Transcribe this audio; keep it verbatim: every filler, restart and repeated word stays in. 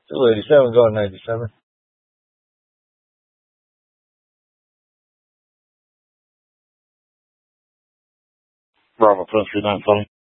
two eighty-seven going ninety-seven. Bravo, plus three nine seven.